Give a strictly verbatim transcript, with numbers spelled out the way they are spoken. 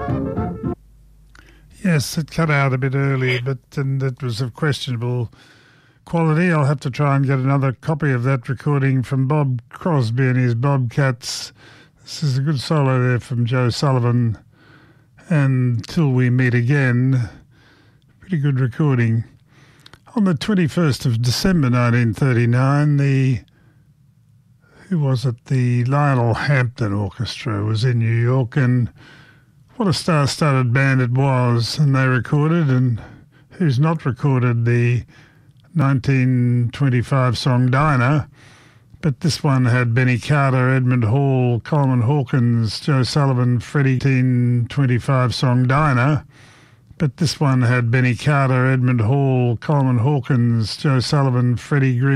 Yes, it cut out a bit early, but and it was of questionable quality. I'll have to try and get another copy of that recording from Bob Crosby and his Bobcats. This is a good solo there from Joe Sullivan. And Till We Meet Again, pretty good recording. On the twenty-first of December nineteen thirty-nine, the, who was it, the Lionel Hampton Orchestra was in New York, and what a star-studded band it was. And they recorded, and who's not recorded, the nineteen twenty-five song Dinah, but this one had Benny Carter, Edmund Hall, Coleman Hawkins, Joe Sullivan, Freddie. nineteen twenty-five song Dinah, but this one had Benny Carter, Edmund Hall, Coleman Hawkins, Joe Sullivan, Freddie Green.